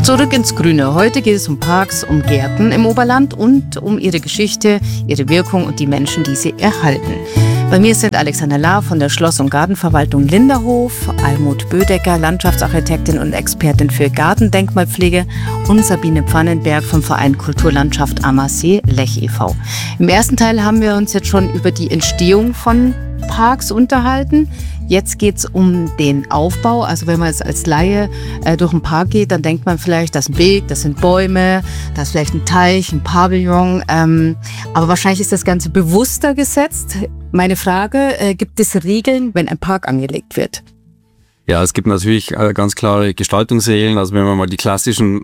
Zurück ins Grüne. Heute geht es um Parks, um Gärten im Oberland und um ihre Geschichte, ihre Wirkung und die Menschen, die sie erhalten. Bei mir sind Alexander Lahr von der Schloss- und Gartenverwaltung Linderhof, Almut Bödecker, Landschaftsarchitektin und Expertin für Gartendenkmalpflege und Sabine Pfannenberg vom Verein Kulturlandschaft Ammersee Lech e.V. Im ersten Teil haben wir uns jetzt schon über die Entstehung von Parks unterhalten. Jetzt geht es um den Aufbau. Also wenn man jetzt als Laie durch einen Park geht, dann denkt man vielleicht, das ist ein Weg, das sind Bäume, das ist vielleicht ein Teich, ein Pavillon. Aber wahrscheinlich ist das Ganze bewusster gesetzt. Meine Frage, gibt es Regeln, wenn ein Park angelegt wird? Ja, es gibt natürlich ganz klare Gestaltungsregeln. Also wenn man mal die klassischen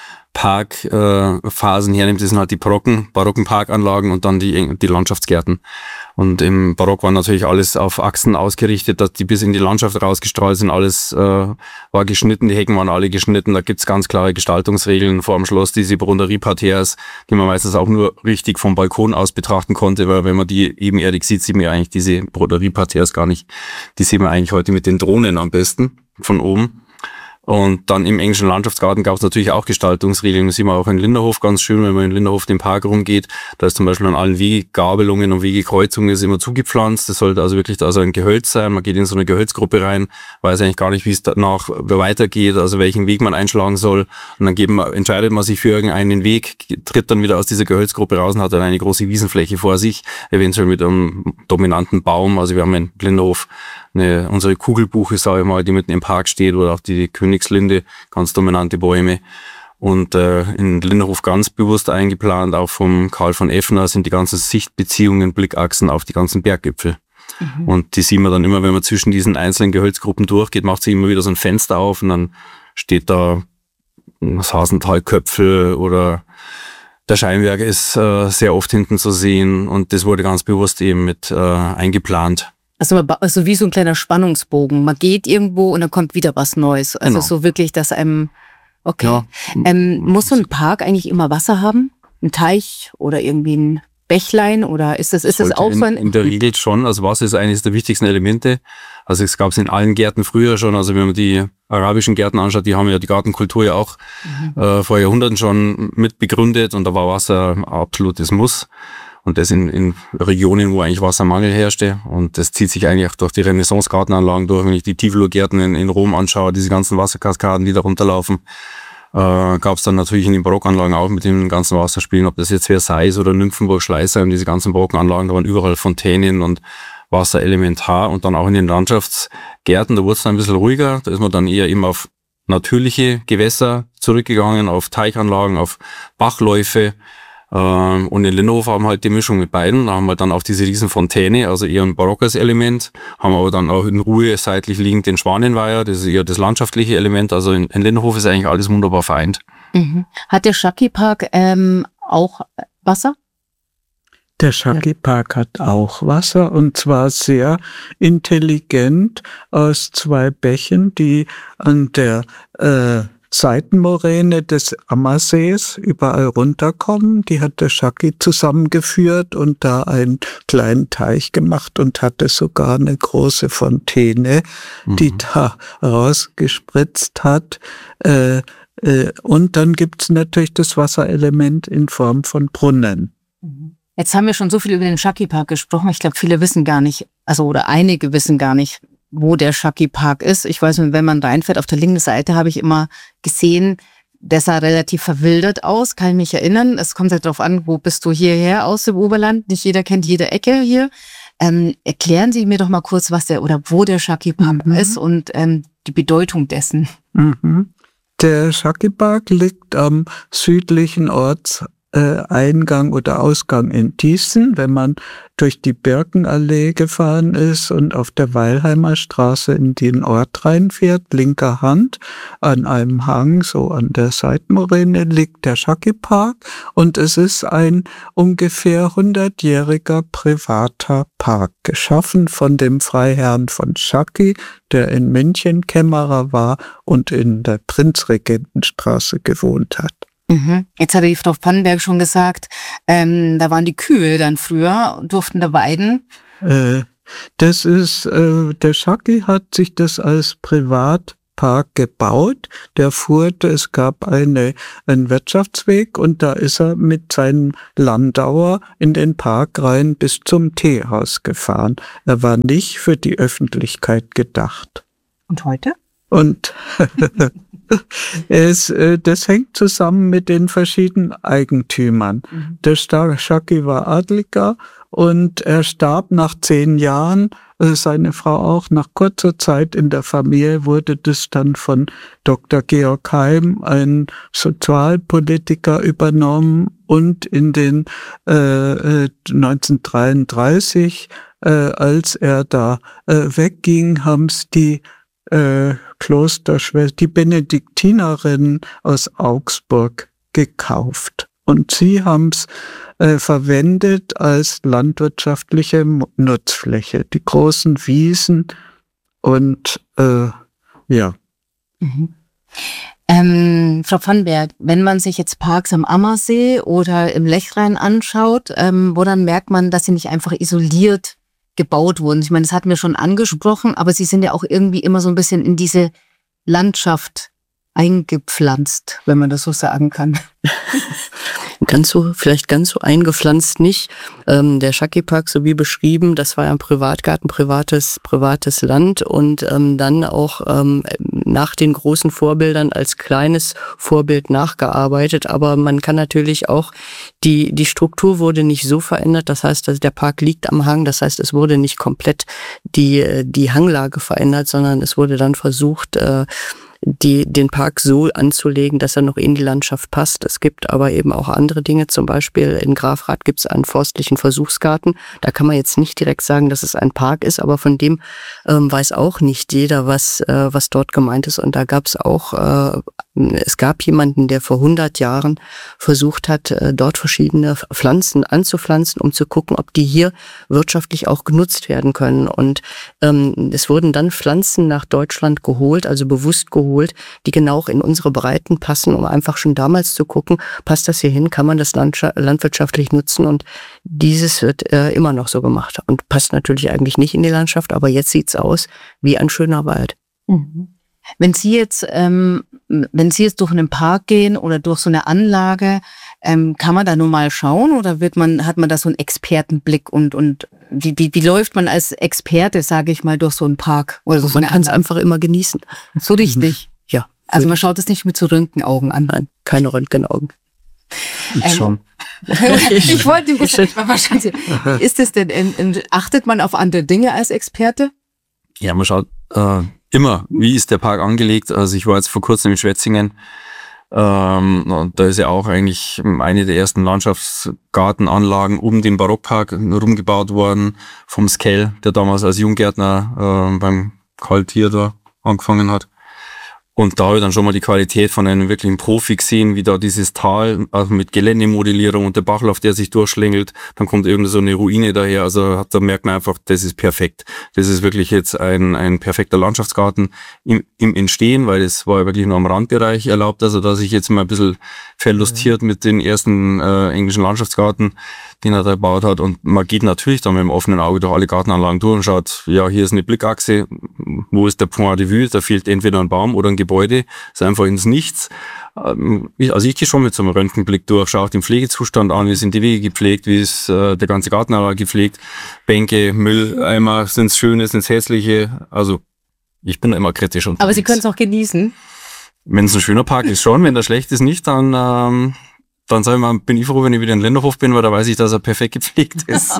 Parkphasen hernimmt, das sind halt die barocken Parkanlagen und dann die Landschaftsgärten. Und im Barock war natürlich alles auf Achsen ausgerichtet, dass die bis in die Landschaft rausgestrahlt sind. Alles war geschnitten, die Hecken waren alle geschnitten. Da gibt's ganz klare Gestaltungsregeln vor dem Schloss, diese Broderieparterres, die man meistens auch nur richtig vom Balkon aus betrachten konnte, weil wenn man die ebenerdig sieht, sieht man ja eigentlich diese Broderieparterres gar nicht. Die sieht man eigentlich heute mit den Drohnen am besten von oben. Und dann im englischen Landschaftsgarten gab es natürlich auch Gestaltungsregeln. Das sieht man auch in Linderhof ganz schön, wenn man in Linderhof den Park rumgeht. Da ist zum Beispiel an allen Wegegabelungen und Wegekreuzungen ist immer zugepflanzt. Das sollte also wirklich da so ein Gehölz sein. Man geht in so eine Gehölzgruppe rein, weiß eigentlich gar nicht, wie es danach weitergeht, also welchen Weg man einschlagen soll. Und dann entscheidet man sich für irgendeinen Weg, tritt dann wieder aus dieser Gehölzgruppe raus und hat dann eine große Wiesenfläche vor sich, eventuell mit einem dominanten Baum. Also wir haben in Linderhof unsere Kugelbuche, sage ich mal, die mitten im Park steht, oder auch die Königslinde, ganz dominante Bäume. Und in Linderhof ganz bewusst eingeplant, auch vom Karl von Effner, sind die ganzen Sichtbeziehungen, Blickachsen auf die ganzen Berggipfel. Mhm. Und die sieht man dann immer, wenn man zwischen diesen einzelnen Gehölzgruppen durchgeht, macht sich immer wieder so ein Fenster auf und dann steht da das Hasentalköpfel oder der Scheinwerk ist sehr oft hinten zu sehen, und das wurde ganz bewusst eben mit eingeplant. Also wie so ein kleiner Spannungsbogen. Man geht irgendwo und dann kommt wieder was Neues. Also Genau. so wirklich, dass einem... Okay. Ja. Muss so ein Park eigentlich immer Wasser haben? Ein Teich oder irgendwie ein Bächlein? Oder ist das auch so ein... In der Regel schon. Also Wasser ist eines der wichtigsten Elemente. Also es gab es in allen Gärten früher schon. Also wenn man die arabischen Gärten anschaut, die haben ja die Gartenkultur ja auch vor Jahrhunderten schon mit begründet. Und da war Wasser ein absolutes Muss. Und das in Regionen, wo eigentlich Wassermangel herrschte. Und das zieht sich eigentlich auch durch die Renaissance-Gartenanlagen durch. Wenn ich die Tivolo-Gärten in Rom anschaue, diese ganzen Wasserkaskaden, die da runterlaufen, gab es dann natürlich in den Barockanlagen auch mit den ganzen Wasserspielen, ob das jetzt Versailles oder Nymphenburg, Schleißheim, diese ganzen Barockanlagen, da waren überall Fontänen und Wasser elementar. Und dann auch in den Landschaftsgärten, da wurde es dann ein bisschen ruhiger. Da ist man dann eher eben auf natürliche Gewässer zurückgegangen, auf Teichanlagen, auf Bachläufe. Und in Linderhof haben wir halt die Mischung mit beiden. Da haben wir dann auch diese riesen Fontäne, also eher ein barockes Element. Haben aber dann auch in Ruhe seitlich liegend den Schwanenweiher, das ist eher das landschaftliche Element. Also in Linderhof ist eigentlich alles wunderbar vereint. Mhm. Hat der Schacki-Park auch Wasser? Der Schacki-Park hat auch Wasser, und zwar sehr intelligent aus 2 Bächen, die an der Seitenmoräne des Ammersees überall runterkommen. Die hat der Schacki zusammengeführt und da einen kleinen Teich gemacht und hatte sogar eine große Fontäne, die da rausgespritzt hat. Und dann gibt's natürlich das Wasserelement in Form von Brunnen. Jetzt haben wir schon so viel über den Schacki-Park gesprochen. Ich glaube, viele wissen gar nicht, oder einige wissen gar nicht, wo der Schacki-Park ist. Ich weiß, wenn man reinfährt, auf der linken Seite habe ich immer gesehen, der sah relativ verwildert aus, kann ich mich erinnern. Es kommt halt darauf an, wo bist du hierher aus dem Oberland? Nicht jeder kennt jede Ecke hier. Erklären Sie mir doch mal kurz, wo der Schacki-Park ist und die Bedeutung dessen. Der Schacki-Park liegt am südlichen Ortseingang oder Ausgang in Dießen, wenn man durch die Birkenallee gefahren ist und auf der Weilheimer Straße in den Ort reinfährt, linker Hand, an einem Hang, so an der Seitenmoräne, liegt der Schacki-Park, und es ist ein ungefähr 100-jähriger privater Park, geschaffen von dem Freiherrn von Schacki, der in München Kämmerer war und in der Prinzregentenstraße gewohnt hat. Jetzt hatte die Frau Pfannenberg schon gesagt, da waren die Kühe dann früher und durften da weiden. Der Schacki hat sich das als Park gebaut. Es gab einen Wirtschaftsweg und da ist er mit seinem Landauer in den Park rein bis zum Teehaus gefahren. Er war nicht für die Öffentlichkeit gedacht. Und heute? Und das hängt zusammen mit den verschiedenen Eigentümern. Der Schacki war Adliger und er starb nach 10 Jahren. Seine Frau auch. Nach kurzer Zeit in der Familie wurde das dann von Dr. Georg Heim, ein Sozialpolitiker, übernommen und in den 1933, als er da wegging, haben es die die Benediktinerinnen aus Augsburg gekauft. Und sie haben es verwendet als landwirtschaftliche Nutzfläche. Die großen Wiesen und ja. Frau Pfannenberg, wenn man sich jetzt Parks am Ammersee oder im Lechrhein anschaut, woran merkt man, dass sie nicht einfach isoliert gebaut wurden? Ich meine, das hatten wir schon angesprochen, aber sie sind ja auch irgendwie immer so ein bisschen in diese Landschaft eingepflanzt, wenn man das so sagen kann. Vielleicht ganz so eingepflanzt nicht. Der Schacki-Park, so wie beschrieben, das war ja ein Privatgarten, privates Land und dann auch nach den großen Vorbildern als kleines Vorbild nachgearbeitet. Aber man kann natürlich auch, die Struktur wurde nicht so verändert. Das heißt, der Park liegt am Hang. Das heißt, es wurde nicht komplett die Hanglage verändert, sondern es wurde dann versucht, den Park so anzulegen, dass er noch in die Landschaft passt. Es gibt aber eben auch andere Dinge. Zum Beispiel in Grafrath gibt es einen forstlichen Versuchsgarten. Da kann man jetzt nicht direkt sagen, dass es ein Park ist, aber von dem weiß auch nicht jeder, was dort gemeint ist. Und da gab es auch, es gab jemanden, der vor 100 Jahren versucht hat, dort verschiedene Pflanzen anzupflanzen, um zu gucken, ob die hier wirtschaftlich auch genutzt werden können. Und es wurden dann Pflanzen nach Deutschland geholt, also bewusst geholt, die genau auch in unsere Breiten passen, um einfach schon damals zu gucken, passt das hier hin, kann man das landwirtschaftlich nutzen, und dieses wird immer noch so gemacht und passt natürlich eigentlich nicht in die Landschaft, aber jetzt sieht's aus wie ein schöner Wald. Wenn Sie jetzt durch einen Park gehen oder durch so eine Anlage, kann man da nur mal schauen oder hat man da so einen Expertenblick und wie läuft man als Experte, sage ich mal, durch so einen Park? Oder so man kann es einfach immer genießen. So richtig? Ja. Also man schaut es nicht mit so Röntgenaugen an? Nein, keine Röntgenaugen. Ich schon. Ich wollte wahrscheinlich. Ist es denn, achtet man auf andere Dinge als Experte? Ja, man schaut immer, wie ist der Park angelegt. Also ich war jetzt vor kurzem in Schwetzingen. Und da ist ja auch eigentlich eine der ersten Landschaftsgartenanlagen um den Barockpark rumgebaut worden vom Skell, der damals als Junggärtner beim Karl Thier da angefangen hat. Und da habe ich dann schon mal die Qualität von einem wirklichen Profi gesehen, wie da dieses Tal, also mit Geländemodellierung und der Bachlauf, der sich durchschlängelt, dann kommt irgend so eine Ruine daher, also da merkt man einfach, das ist perfekt. Das ist wirklich jetzt ein perfekter Landschaftsgarten im Entstehen, weil es war ja wirklich nur am Randbereich erlaubt, also da sich jetzt mal ein bisschen verlustiert mit den ersten englischen Landschaftsgarten, den er da gebaut hat, und man geht natürlich dann mit dem offenen Auge durch alle Gartenanlagen durch und schaut, ja, hier ist eine Blickachse, wo ist der Point de vue, da fehlt entweder ein Baum oder ein Gebäude, ist einfach ins Nichts. Also ich gehe schon mit so einem Röntgenblick durch, schaue auch den Pflegezustand an, wie sind die Wege gepflegt, wie ist der ganze Gartenanlage gepflegt, Bänke, Mülleimer, sind es schöne, sind es hässliche, also ich bin da immer kritisch unterwegs. Aber Sie können es auch genießen? Wenn es ein schöner Park ist schon, wenn der schlecht ist nicht, dann sag ich mal, bin ich froh, wenn ich wieder in Linderhof bin, weil da weiß ich, dass er perfekt gepflegt ist.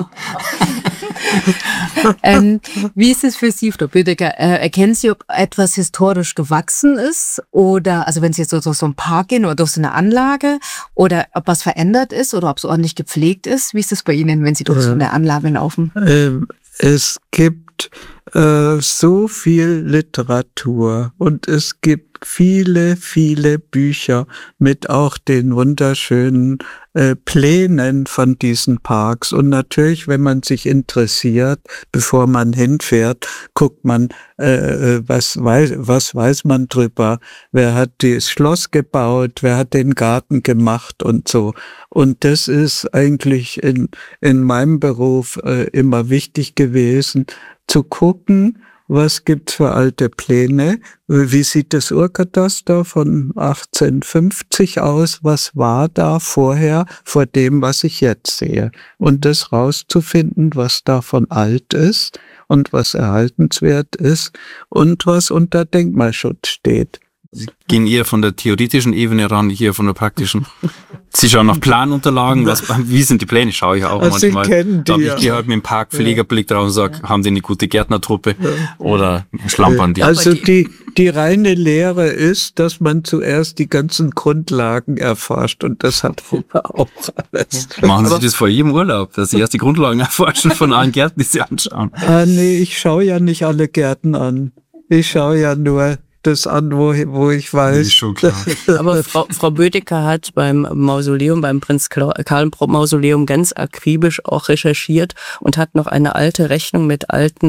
Wie ist es für Sie, Frau Bödecker? Erkennen Sie, ob etwas historisch gewachsen ist? Oder, also wenn Sie jetzt durch so einen Park gehen oder durch so eine Anlage, oder ob was verändert ist oder ob es ordentlich gepflegt ist? Wie ist es bei Ihnen, wenn Sie durch so eine Anlage laufen? Es gibt so viel Literatur und es gibt viele, viele Bücher mit auch den wunderschönen Plänen von diesen Parks. Und natürlich, wenn man sich interessiert, bevor man hinfährt, guckt man, was weiß man drüber, wer hat das Schloss gebaut, wer hat den Garten gemacht und so. Und das ist eigentlich in meinem Beruf immer wichtig gewesen, zu gucken, was gibt's für alte Pläne? Wie sieht das Urkataster von 1850 aus? Was war da vorher vor dem, was ich jetzt sehe? Und das rauszufinden, was davon alt ist und was erhaltenswert ist und was unter Denkmalschutz steht. Sie gehen eher von der theoretischen Ebene ran, hier von der praktischen. Sie schauen auf Planunterlagen, wie sind die Pläne, schaue ich auch also manchmal. Ich gehe halt mit dem Parkpflegerblick drauf und sage, haben die eine gute Gärtnertruppe oder schlampern die? Also die reine Lehre ist, dass man zuerst die ganzen Grundlagen erforscht und das hat auch alles. Machen Sie das vor jedem Urlaub, dass Sie erst die Grundlagen erforschen von allen Gärten, die Sie anschauen? Nee, ich schaue ja nicht alle Gärten an. Ich schaue ja nur das an, wo ich weiß. Das ist schon klar. Aber Frau Bödecker hat beim Mausoleum, beim Prinz Karl Mausoleum ganz akribisch auch recherchiert und hat noch eine alte Rechnung mit alten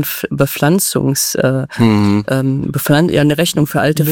eine Rechnung für alte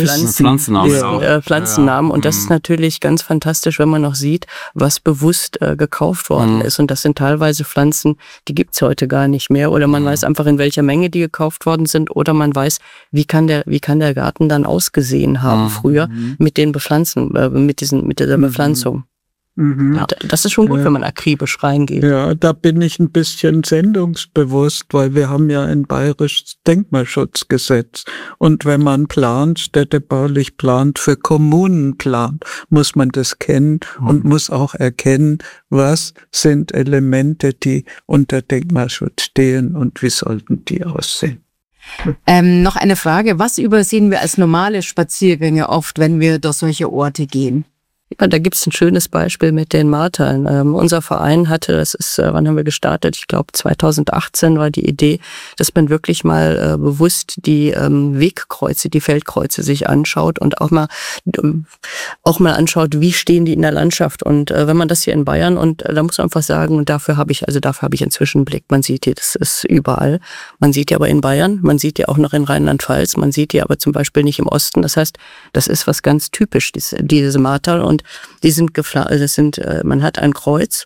Pflanzennamen. Und das ist natürlich ganz fantastisch, wenn man noch sieht, was bewusst gekauft worden ist. Und das sind teilweise Pflanzen, die gibt's heute gar nicht mehr. Oder man weiß einfach, in welcher Menge die gekauft worden sind. Oder man weiß, wie kann der Garten dann ausgesehen haben früher mit den mit dieser Bepflanzung. Ja, das ist schon gut, wenn man akribisch reingeht. Ja, da bin ich ein bisschen sendungsbewusst, weil wir haben ja ein bayerisches Denkmalschutzgesetz. Und wenn man plant, städtebaulich plant, für Kommunen plant, muss man das kennen und muss auch erkennen, was sind Elemente, die unter Denkmalschutz stehen und wie sollten die aussehen. Noch eine Frage, was übersehen wir als normale Spaziergänger oft, wenn wir durch solche Orte gehen? Ja, da gibt's ein schönes Beispiel mit den Martern. Unser Verein hatte, wann haben wir gestartet? Ich glaube 2018 war die Idee, dass man wirklich mal bewusst die Wegkreuze, die Feldkreuze sich anschaut und auch mal anschaut, wie stehen die in der Landschaft. Und wenn man das hier in Bayern, und da muss man einfach sagen, und dafür habe ich inzwischen einen Blick. Man sieht hier, das ist überall. Man sieht die aber in Bayern, man sieht die auch noch in Rheinland-Pfalz, man sieht die aber zum Beispiel nicht im Osten. Das heißt, das ist was ganz typisch, diese Marter. Und die sind man hat ein Kreuz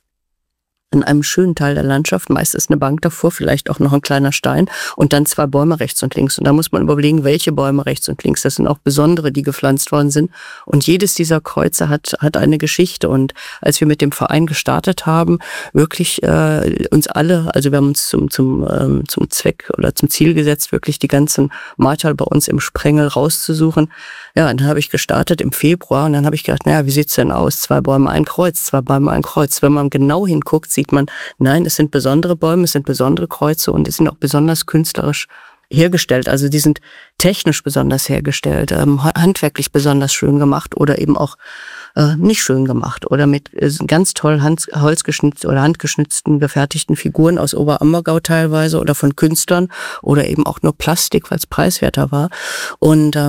in einem schönen Teil der Landschaft, meist ist eine Bank davor, vielleicht auch noch ein kleiner Stein und dann 2 Bäume rechts und links. Und da muss man überlegen, welche Bäume rechts und links. Das sind auch besondere, die gepflanzt worden sind. Und jedes dieser Kreuze hat eine Geschichte. Und als wir mit dem Verein gestartet haben, wirklich uns alle, also wir haben uns zum Zweck oder zum Ziel gesetzt, wirklich die ganzen Marterl bei uns im Sprengel rauszusuchen. Ja, und dann habe ich gestartet im Februar und dann habe ich gedacht, wie sieht's denn aus? 2 Bäume, ein Kreuz, 2 Bäume, ein Kreuz. Wenn man genau hinguckt, sieht man, nein, es sind besondere Bäume, es sind besondere Kreuze und die sind auch besonders künstlerisch hergestellt. Also die sind technisch besonders hergestellt, handwerklich besonders schön gemacht oder eben auch nicht schön gemacht oder mit ganz toll holzgeschnitzten oder handgeschnitzten, gefertigten Figuren aus Oberammergau teilweise oder von Künstlern oder eben auch nur Plastik, weil es preiswerter war. Und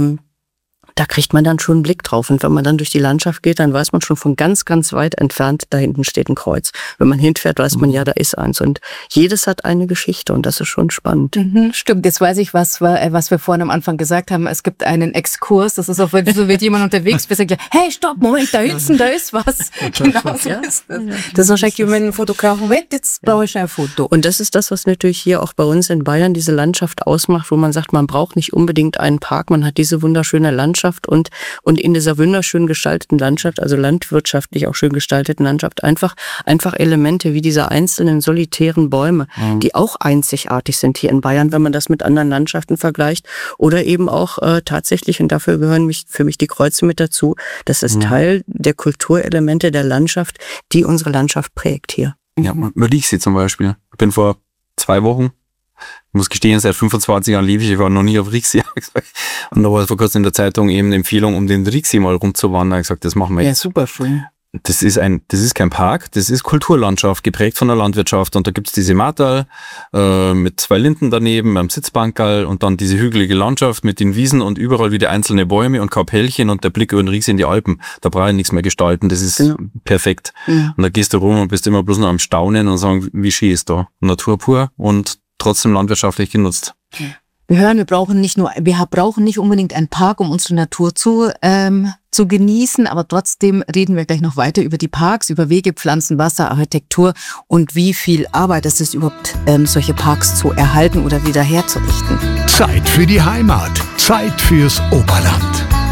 da kriegt man dann schon einen Blick drauf. Und wenn man dann durch die Landschaft geht, dann weiß man schon von ganz, ganz weit entfernt, da hinten steht ein Kreuz. Wenn man hinfährt, weiß man, ja, da ist eins. Und jedes hat eine Geschichte und das ist schon spannend. Stimmt, jetzt weiß ich, was wir vorhin am Anfang gesagt haben. Es gibt einen Exkurs, das ist auch, wenn so wird jemand unterwegs bist, sagt, hey, stopp, Moment, da hinten, da ist was. Genau so ist das. Das ist wahrscheinlich, wenn ein Fotograf, jetzt brauche ich ein Foto. Und das ist das, was natürlich hier auch bei uns in Bayern diese Landschaft ausmacht, wo man sagt, man braucht nicht unbedingt einen Park, man hat diese wunderschöne Landschaft und in dieser wunderschön gestalteten Landschaft, also landwirtschaftlich auch schön gestalteten Landschaft, einfach Elemente wie diese einzelnen solitären Bäume, die auch einzigartig sind hier in Bayern, wenn man das mit anderen Landschaften vergleicht, oder eben auch tatsächlich, und dafür gehören für mich die Kreuze mit dazu, das ist Teil der Kulturelemente der Landschaft, die unsere Landschaft prägt hier. Ja, Riechsee zum Beispiel. Ich bin vor 2 Wochen, ich muss gestehen, seit 25 Jahren lebe ich war noch nie auf Riechsee. Und da war vor kurzem in der Zeitung eben eine Empfehlung, um den Riechsee mal rumzuwandern. Ich habe gesagt, das machen wir jetzt. Ja, super schön. Das ist kein Park, das ist Kulturlandschaft, geprägt von der Landwirtschaft. Und da gibt's diese Marterl mit 2 Linden daneben, einem Sitzbankerl und dann diese hügelige Landschaft mit den Wiesen und überall wieder einzelne Bäume und Kapellchen und der Blick über den Riechsee in die Alpen. Da brauche ich nichts mehr gestalten, das ist perfekt. Ja. Und da gehst du rum und bist immer bloß noch am Staunen und sagen, wie schön ist da. Natur pur und trotzdem landwirtschaftlich genutzt. Wir hören, wir brauchen nicht unbedingt einen Park, um unsere Natur zu genießen, aber trotzdem reden wir gleich noch weiter über die Parks, über Wege, Pflanzen, Wasser, Architektur und wie viel Arbeit es ist, überhaupt solche Parks zu erhalten oder wieder herzurichten. Zeit für die Heimat, Zeit fürs Oberland.